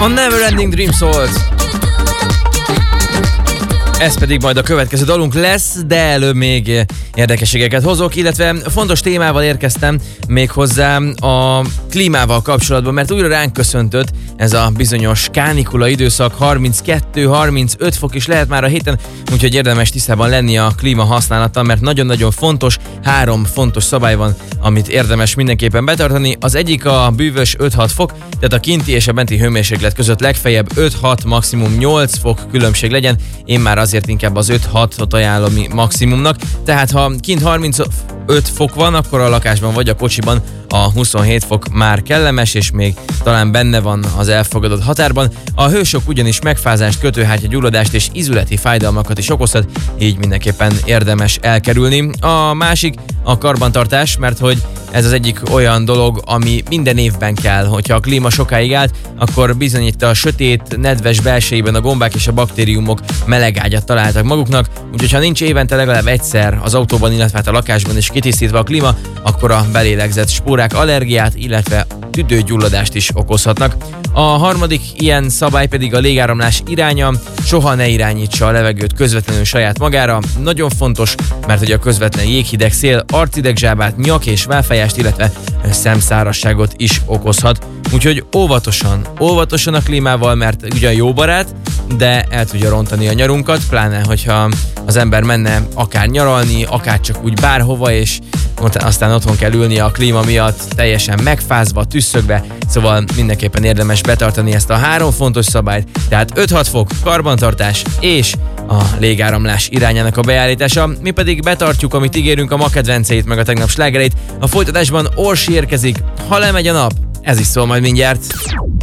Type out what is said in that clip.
A Neverending Dream szólt. Ez pedig majd a következő dalunk lesz, de előbb még érdekességeket hozok, illetve fontos témával érkeztem még hozzá a klímával kapcsolatban, mert újra ránk köszöntött ez a bizonyos kánikula időszak, 32-35 fok is lehet már a héten, úgyhogy érdemes tisztában lenni a klíma használattal, mert nagyon-nagyon fontos, 3 fontos szabály van, amit érdemes mindenképpen betartani. Az egyik a bűvös 5-6 fok, tehát a kinti és a benti hőmérséklet között legfeljebb 5-6, maximum 8 fok különbség legyen. Én már azért inkább az 5-6-ot ajánlom maximumnak, tehát ha kint 35 fok van, akkor a lakásban vagy a kocsiban a 27 fok már kellemes, és még talán benne van az elfogadott határban. A hősok ugyanis megfázást, kötőhártya gyulladást és ízületi fájdalmakat is okozhat, így mindenképpen érdemes elkerülni. A másik a karbantartás, mert hogy ez az egyik olyan dolog, ami minden évben kell. Hogyha a klíma sokáig állt, akkor bizony itt a sötét, nedves belsejében a gombák és a baktériumok meleg ágyat találtak maguknak, úgyhogy ha nincs évente legalább egyszer az autóban, illetve a lakásban is kitisztítva a klíma, akkor a belélegzett spórák allergiát, illetve tüdőgyulladást is okozhatnak. A harmadik ilyen szabály pedig a légáramlás iránya, soha ne irányítsa a levegőt közvetlenül saját magára. Nagyon fontos, mert hogy a közvetlen jéghideg szél arcidegzsábát, nyak- és válfájást, illetve szemszárazságot is okozhat. Úgyhogy óvatosan a klímával, mert ugyan jó barát, de el tudja rontani a nyarunkat, pláne hogyha az ember menne akár nyaralni, akár csak úgy bárhova, és aztán otthon kell ülni a klíma miatt, teljesen megfázva, tüsszögve, szóval mindenképpen érdemes betartani ezt a 3 fontos szabályt, tehát 5-6 fok, karbantartás és a légáramlás irányának a beállítása. Mi pedig betartjuk, amit ígérünk, a ma kedvenceit, meg a tegnap slágereit. A folytatásban Orsi érkezik, ha lemegy a nap, ez is szól majd mindjárt.